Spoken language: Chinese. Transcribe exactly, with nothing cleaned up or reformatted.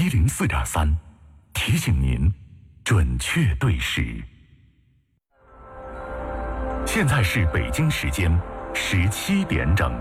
一零四点三，提醒您准确对时。现在是北京时间十七点整。